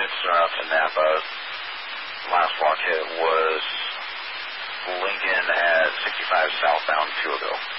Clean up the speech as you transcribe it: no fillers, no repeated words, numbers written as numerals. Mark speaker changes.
Speaker 1: units out to Napa. Last walk hit was Lincoln at 65 southbound 2 ago.